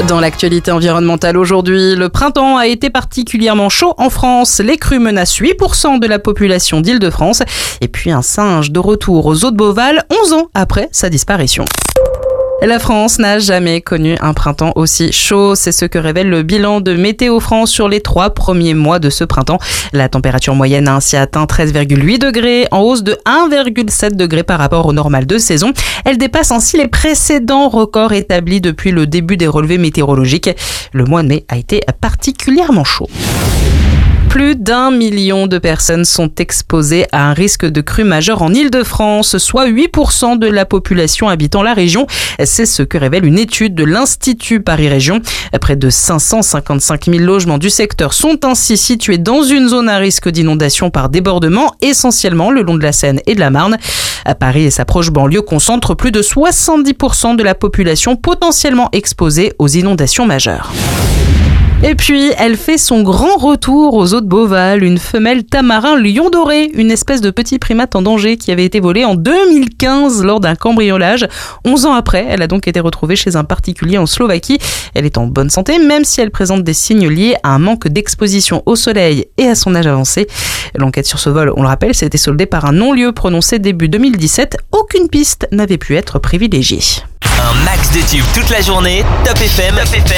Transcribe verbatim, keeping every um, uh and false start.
Dans l'actualité environnementale aujourd'hui, le printemps a été particulièrement chaud en France. Les crues menacent huit pour cent de la population d'Île-de-France. Et puis un singe de retour aux eaux de Beauval, onze ans après sa disparition. La France n'a jamais connu un printemps aussi chaud. C'est ce que révèle le bilan de Météo France sur les trois premiers mois de ce printemps. La température moyenne a ainsi atteint treize virgule huit degrés, en hausse de un virgule sept degrés par rapport au normal de saison. Elle dépasse ainsi les précédents records établis depuis le début des relevés météorologiques. Le mois de mai a été particulièrement chaud. Plus d'un million de personnes sont exposées à un risque de crue majeure en Île-de-France, soit huit pour cent de la population habitant la région. C'est ce que révèle une étude de l'Institut Paris Région. Près de cinq cent cinquante-cinq mille logements du secteur sont ainsi situés dans une zone à risque d'inondation par débordement, essentiellement le long de la Seine et de la Marne. À Paris et sa proche banlieue concentrent plus de soixante-dix pour cent de la population potentiellement exposée aux inondations majeures. Et puis, elle fait son grand retour aux eaux de Beauval, une femelle tamarin lion doré, une espèce de petit primate en danger qui avait été volée en deux mille quinze lors d'un cambriolage. Onze ans après, elle a donc été retrouvée chez un particulier en Slovaquie. Elle est en bonne santé, même si elle présente des signes liés à un manque d'exposition au soleil et à son âge avancé. L'enquête sur ce vol, on le rappelle, s'était soldée par un non-lieu prononcé début deux mille dix-sept. Aucune piste n'avait pu être privilégiée. Un max de tubes toute la journée, Top F M. Top F M.